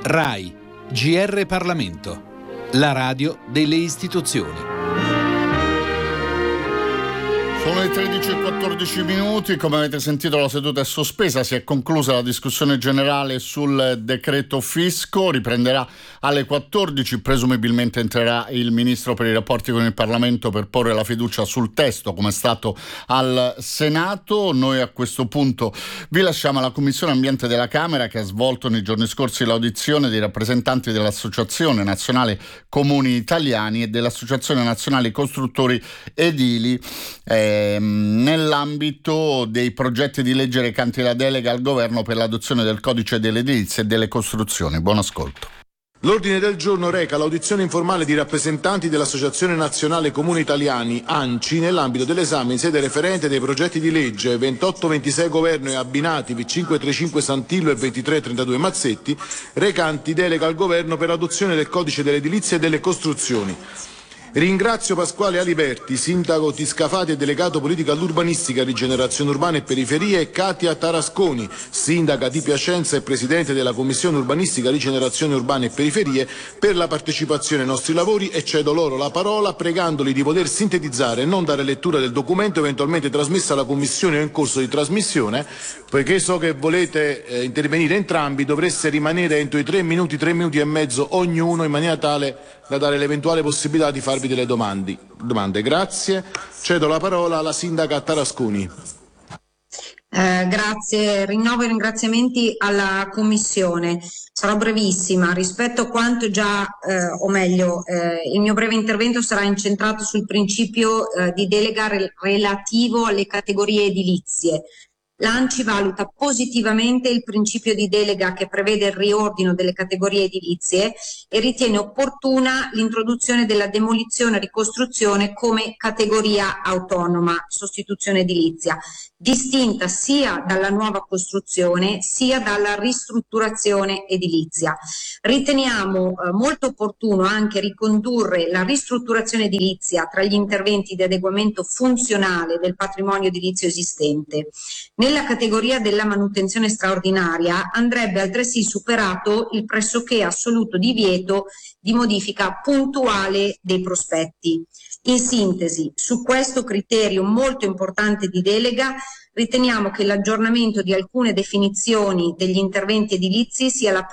RAI, GR Parlamento, la radio delle istituzioni. Sono le 13:14. Come avete sentito, la seduta è sospesa, si è conclusa la discussione generale sul decreto fisco, riprenderà alle 14, presumibilmente entrerà il ministro per i rapporti con il Parlamento per porre la fiducia sul testo come è stato al Senato. Noi a questo punto vi lasciamo alla Commissione Ambiente della Camera, che ha svolto nei giorni scorsi l'audizione dei rappresentanti dell'Associazione Nazionale Comuni Italiani e dell'Associazione Nazionale Costruttori Edili nell'ambito dei progetti di legge recanti la delega al governo per l'adozione del codice dell'edilizia e delle costruzioni. Buon ascolto. L'ordine del giorno reca l'audizione informale di rappresentanti dell'Associazione Nazionale Comuni Italiani, ANCI, nell'ambito dell'esame in sede referente dei progetti di legge 2826 Governo e abbinati V535 Santillo e 2332 Mazzetti, recanti delega al governo per l'adozione del codice dell'edilizia e delle costruzioni. Ringrazio Pasquale Aliberti, sindaco Tiscafati e delegato politica all'urbanistica, rigenerazione urbana e periferie, e Katia Tarasconi, sindaca di Piacenza e presidente della Commissione urbanistica, rigenerazione urbana e periferie, per la partecipazione ai nostri lavori, e cedo loro la parola pregandoli di poter sintetizzare e non dare lettura del documento eventualmente trasmesso alla Commissione o in corso di trasmissione, poiché so che volete intervenire entrambi. Dovreste rimanere entro i 3 minuti e mezzo ognuno, in maniera tale da dare l'eventuale possibilità di farvi delle domande. Grazie. Cedo la parola alla sindaca Tarasconi. Grazie, rinnovo i ringraziamenti alla Commissione. Sarò brevissima rispetto a quanto già, il mio breve intervento sarà incentrato sul principio di delega relativo alle categorie edilizie. L'ANCI valuta positivamente il principio di delega che prevede il riordino delle categorie edilizie e ritiene opportuna l'introduzione della demolizione e ricostruzione come categoria autonoma, sostituzione edilizia, distinta sia dalla nuova costruzione sia dalla ristrutturazione edilizia. Riteniamo molto opportuno anche ricondurre la ristrutturazione edilizia tra gli interventi di adeguamento funzionale del patrimonio edilizio esistente. Nella categoria della manutenzione straordinaria andrebbe altresì superato il pressoché assoluto divieto di modifica puntuale dei prospetti. In sintesi, su questo criterio molto importante di delega, riteniamo che l'aggiornamento di alcune definizioni degli interventi edilizi sia la